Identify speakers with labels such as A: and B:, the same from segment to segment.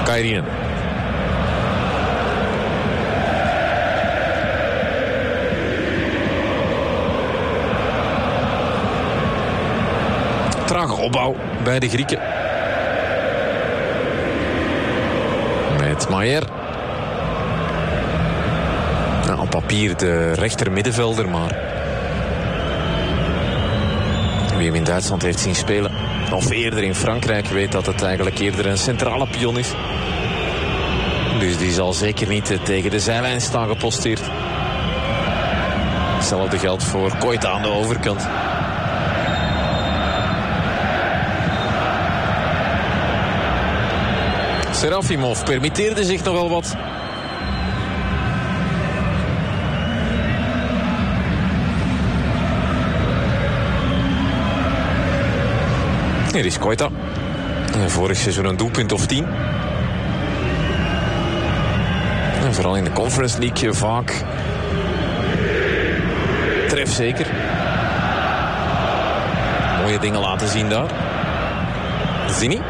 A: Kairinen. Trage opbouw bij de Grieken. Met Maier. Nou, op papier de rechter middenvelder, maar wie hem in Duitsland heeft zien spelen, of eerder in Frankrijk, weet dat het eigenlijk eerder een centrale pion is. Dus die zal zeker niet tegen de zijlijn staan geposteerd. Hetzelfde geldt voor Koita aan de overkant. Serafimov permitteerde zich nogal wat. Hier is Koita. Vorig seizoen een doelpunt of 10. En vooral in de Conference League vaak trefzeker. Mooie dingen laten zien daar. Zini.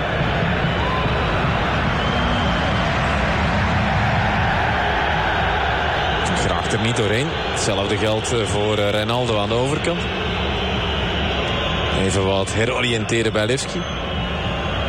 A: Geraakt er niet doorheen. Hetzelfde geldt voor Ronaldo aan de overkant. Even wat heroriënteren bij Levski.